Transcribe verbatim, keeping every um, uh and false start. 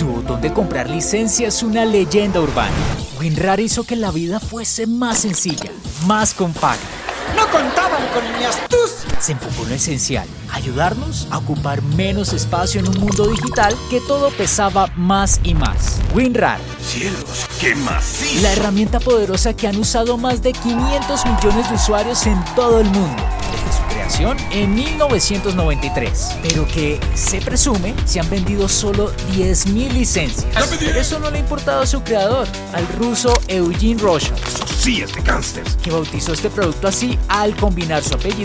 Su botón de comprar licencia es una leyenda urbana. WinRAR hizo que la vida fuese más sencilla, más compacta. ¡No contaban con mi astucia! Se enfocó en lo esencial, ayudarnos a ocupar menos espacio en un mundo digital que todo pesaba más y más. WinRAR. ¡Cielos, qué macizo! La herramienta poderosa que han usado más de quinientos millones de usuarios en todo el mundo, desde su creación en mil novecientos noventa y tres, pero que, se presume, se han vendido solo diez mil licencias. Eso no le ha importado a su creador, al ruso Eugene Rochal, Sí, este gángster. que bautizó este producto así al combinar su apellido